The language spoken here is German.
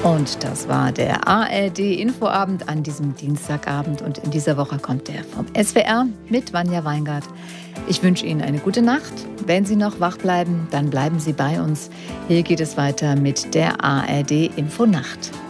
Und das war der ARD-Infoabend an diesem Dienstagabend. Und in dieser Woche kommt der vom SWR mit Vanja Weingart. Ich wünsche Ihnen eine gute Nacht. Wenn Sie noch wach bleiben, dann bleiben Sie bei uns. Hier geht es weiter mit der ARD-Infonacht.